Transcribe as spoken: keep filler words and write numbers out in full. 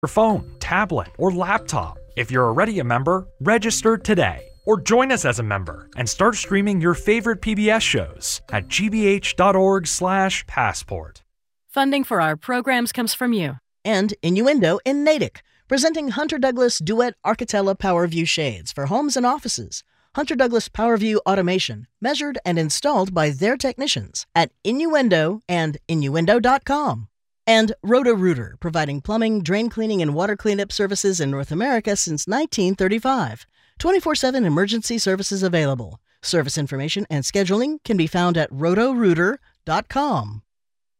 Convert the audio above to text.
your phone, tablet, or laptop. If you're already a member, register today. Or join us as a member and start streaming your favorite P B S shows at gbh.org slash passport. Funding for our programs comes from you. And Innuendo in Natick, presenting Hunter Douglas Duet Architella PowerView Shades for homes and offices. Hunter Douglas PowerView automation, measured and installed by their technicians at Innuendo and innuendo dot com. And Roto-Rooter, providing plumbing, drain cleaning, and water cleanup services in North America since nineteen thirty-five. twenty-four seven emergency services available. Service information and scheduling can be found at roto rooter dot com.